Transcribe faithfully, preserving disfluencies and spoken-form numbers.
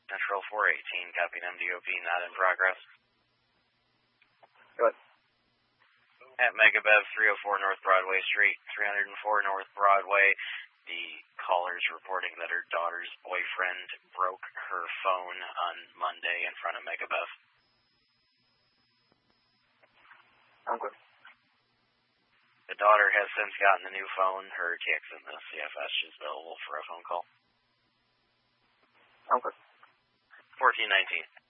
Central four eighteen, copying M D O P, not in progress. Good. At Megabev, three oh four North Broadway Street, three oh four North Broadway, the caller's reporting that her daughter's boyfriend broke her phone on Monday in front of Megabev. I'm good. The daughter has since gotten a new phone. Her T X in the C F S is available for a phone call. I'm good. fourteen nineteen.